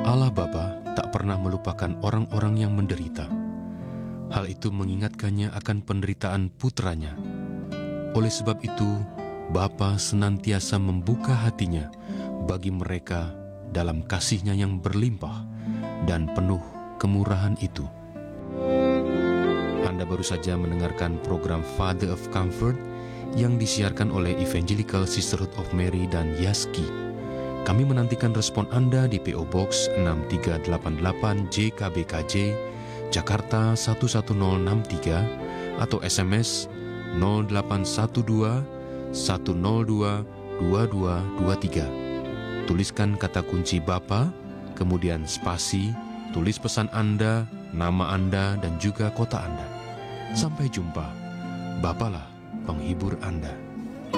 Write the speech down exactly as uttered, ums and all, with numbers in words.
Allah Bapa tak pernah melupakan orang-orang yang menderita. Hal itu mengingatkannya akan penderitaan putranya. Oleh sebab itu, Bapa senantiasa membuka hatinya bagi mereka dalam kasih-Nya yang berlimpah dan penuh kemurahan itu. Anda baru saja mendengarkan program Father of Comfort yang disiarkan oleh Evangelical Sisterhood of Mary dan Yaski. Kami menantikan respon Anda di P O Box enam tiga delapan delapan J K B K J, Jakarta satu satu nol enam tiga atau S M S nol delapan satu dua satu nol dua dua dua dua tiga. Tuliskan kata kunci Bapa, kemudian spasi, tulis pesan Anda, nama Anda, dan juga kota Anda. Sampai jumpa. Bapalah penghibur Anda.